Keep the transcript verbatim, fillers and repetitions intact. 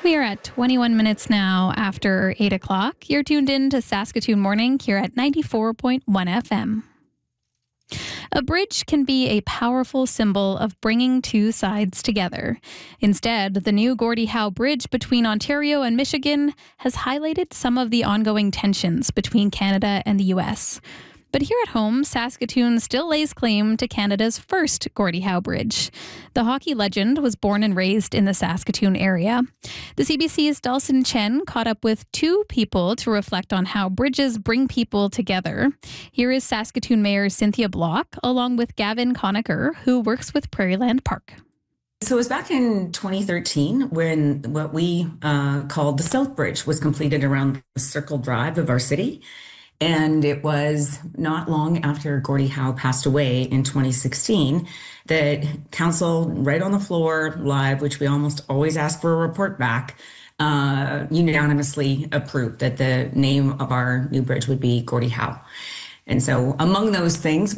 We are at twenty-one minutes now after eight o'clock. You're tuned in to Saskatoon Morning here at ninety-four point one F M. A bridge can be a powerful symbol of bringing two sides together. Instead, the new Gordie Howe Bridge between Ontario and Michigan has highlighted some of the ongoing tensions between Canada and the U S. But here at home, Saskatoon still lays claim to Canada's first Gordie Howe Bridge. The hockey legend was born and raised in the Saskatoon area. The C B C's Dawson Chen caught up with two people to reflect on how bridges bring people together. Here is Saskatoon Mayor Cynthia Block, along with Gavin Conacher, who works with Prairieland Park. So it was back in twenty thirteen when what we uh, called the South Bridge was completed around the Circle Drive of our city. And it was not long after Gordie Howe passed away in twenty sixteen that council, right on the floor live, which we almost always ask for a report back, uh, unanimously approved that the name of our new bridge would be Gordie Howe. And so among those things,